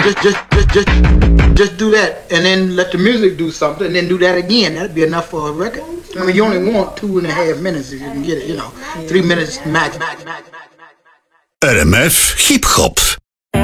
Just do that, and then let the music do something, and then do that again. That'd be enough for a record. I mean, you only want 2.5 minutes if you can get it. 3 minutes max. RMF Hip Hop.